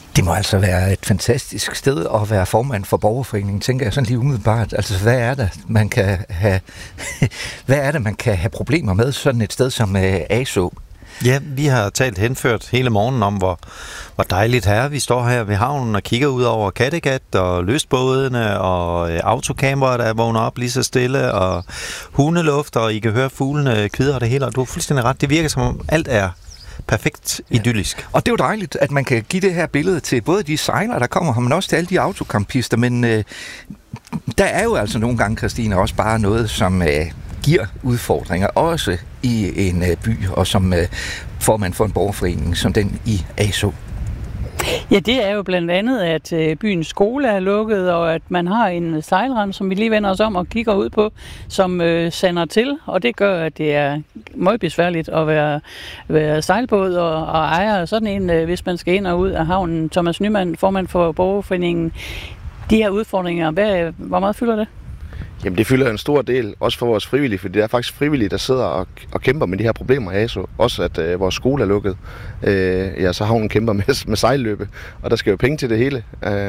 Det må altså være et fantastisk sted at være formand for borgerforeningen, tænker jeg sådan lige umiddelbart. Altså, hvad er det, man kan have problemer med sådan et sted som ASO? Ja, vi har talt henført hele morgenen om, hvor dejligt her vi står her ved havnen og kigger ud over Kattegat og lystbådene og autocamper, der vågner op lige så stille, og hundeluft, og I kan høre fuglene kvidre og det hele, og du har fuldstændig ret. Det virker som om alt er perfekt idyllisk. Og det er jo dejligt, at man kan give det her billede til både de sejlere, der kommer her, men også til alle de autocampister, men der er jo altså nogle gange, Christine, også bare noget, som giver udfordringer, også i en by, og som formand for en borgerforening, som den i ASO. Ja, det er jo blandt andet, at byens skole er lukket, og at man har en sejlrand, som vi lige vender os om og kigger ud på, som sander til, og det gør, at det er meget besværligt at være sejlbåd og ejer sådan en, hvis man skal ind og ud af havnen. Thomas Nyman, formand for borgerforeningen. De her udfordringer, hvor meget fylder det? Jamen det fylder en stor del, også for vores frivillige, for det er faktisk frivillige, der sidder og kæmper med de her problemer i ASO. Også at vores skole er lukket. Så havnen kæmper med sejlløbe, og der skal jo penge til det hele.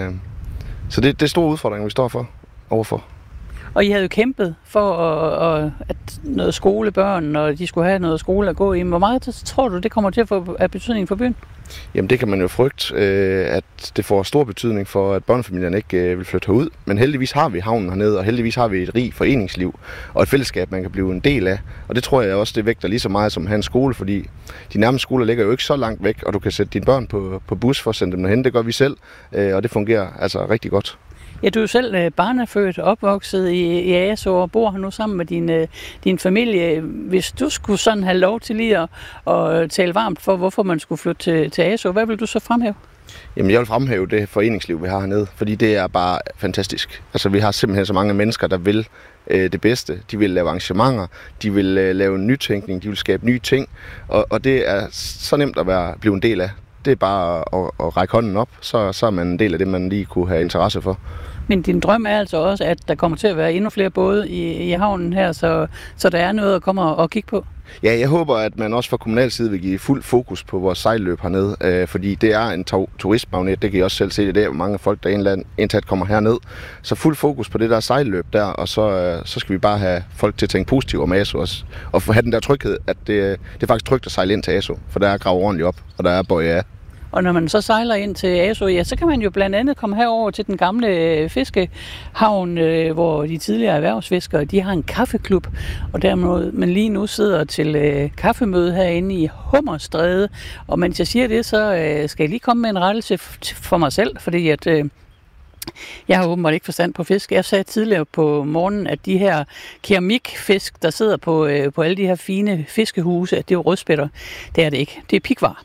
Så det er store udfordringer, vi står overfor. Og I havde jo kæmpet for at noget skolebørn, og de skulle have noget skole at gå i. Hvor meget tror du, det kommer til at få af betydning for byen? Jamen det kan man jo frygte, at det får stor betydning for, at børnefamilierne ikke vil flytte herud. Men heldigvis har vi havnen hernede, og heldigvis har vi et rigt foreningsliv og et fællesskab, man kan blive en del af. Og det tror jeg også, det vægter lige så meget som at have en skole, fordi de nærmeste skoler ligger jo ikke så langt væk, og du kan sætte dine børn på bus for at sende dem derhen. Det gør vi selv, og det fungerer altså rigtig godt. Ja, du er jo selv barnefødt og opvokset i ASO og bor her nu sammen med din familie. Hvis du skulle sådan have lov til lige at tale varmt for, hvorfor man skulle flytte til ASO, hvad vil du så fremhæve? Jamen, jeg vil fremhæve det foreningsliv, vi har hernede, fordi det er bare fantastisk. Altså, vi har simpelthen så mange mennesker, der vil det bedste. De vil lave arrangementer, de vil lave nytænkning, de vil skabe nye ting, og det er så nemt at blive en del af. Det er bare at række hånden op, så er man en del af det, man lige kunne have interesse for. Men din drøm er altså også, at der kommer til at være endnu flere både i havnen her, så der er noget at komme og kigge på? Ja, jeg håber, at man også fra kommunal side vil give fuld fokus på vores sejlløb hernede, fordi det er en turistmagnet, det kan I også selv se, det er hvor mange folk, der indtaget kommer herned. Så fuld fokus på det der sejlløb der, og så skal vi bare have folk til at tænke positivt om ASO også, og have den der tryghed, at det er faktisk trygt at sejle ind til ASO, for der er gravet ordentligt op, og der er bøje af. Og når man så sejler ind til ASO, ja, så kan man jo blandt andet komme herover til den gamle fiskehavn, hvor de tidligere erhvervsfiskere, de har en kaffeklub, og dermed man lige nu sidder til kaffemøde herinde i Hummerstræde. Og mens jeg siger det, så skal jeg lige komme med en rettelse for mig selv, fordi at jeg har åbenbart ikke forstand på fisk. Jeg sagde tidligere på morgenen, at de her keramikfisk, der sidder på alle de her fine fiskehuse, at det er jo rødspætter. Det er det ikke. Det er pikvar.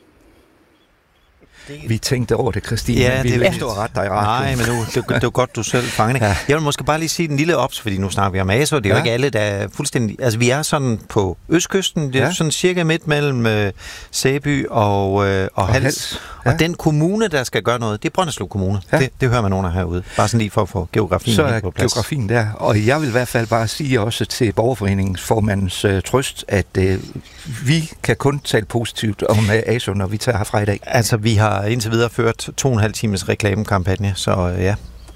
Vi tænkte over det, Christine. Ja, vi vil stå ret dig ret. Nej, men det er godt, du selv fanger det. Ja. Jeg vil måske bare lige sige en lille ops, fordi nu snakker vi om ASO. Det er jo ikke alle, der er fuldstændig... Altså, vi er sådan på østkysten. Det er sådan cirka midt mellem Sæby og Hals. Ja. Og den kommune, der skal gøre noget, det er Brønderslev Kommune. Ja. Det hører man nogen af herude. Bare sådan lige for at få geografien på plads. Så er geografien der. Og jeg vil i hvert fald bare sige også til borgerforeningens formandens trøst, at vi kan kun tale positivt om ASO, når vi tager herfra i dag. Altså, vi har indtil videre ført 2,5 times reklamekampagne, så ja.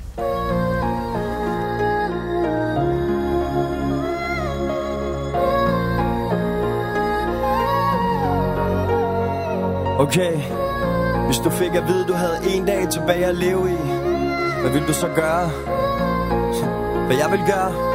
Okay, hvis du fik at vide, du havde en dag tilbage at leve i, hvad vil du så gøre? Hvad jeg vil gøre?